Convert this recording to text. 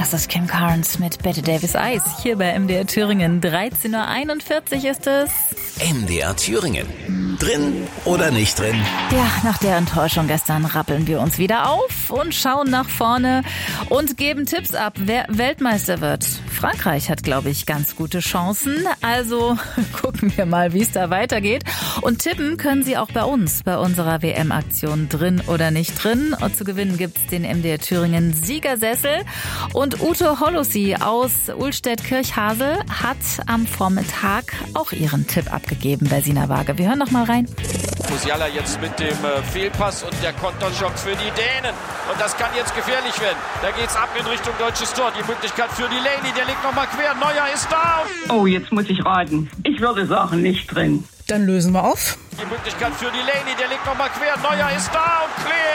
Das ist Kim Carnes mit Bette Davis Eyes hier bei MDR Thüringen. 13:41 Uhr ist es. MDR Thüringen. Drin oder nicht drin? Ja, nach der Enttäuschung gestern rappeln wir uns wieder auf und schauen nach vorne und geben Tipps ab, wer Weltmeister wird. Frankreich hat, glaube ich, ganz gute Chancen. Also gucken wir mal, wie es da weitergeht. Und tippen können Sie auch bei uns, bei unserer WM-Aktion Drin oder nicht drin. Und zu gewinnen gibt's den MDR Thüringen Siegersessel. Und Ute Hollussy aus Ullstedt-Kirchhasel hat am Vormittag auch ihren Tipp abgegeben bei Sina Waage. Wir hören noch mal rein. Musiala jetzt mit dem Fehlpass und der Konterschock für die Dänen. Und das kann jetzt gefährlich werden. Da geht's ab in Richtung deutsches Tor. Die Möglichkeit für Delaney, der legt nochmal quer. Neuer ist da. Oh, jetzt muss ich raten. Ich würde sagen, nicht drin. Dann lösen wir auf. Die Möglichkeit für Delaney, der legt nochmal quer. Neuer ist da und klärt.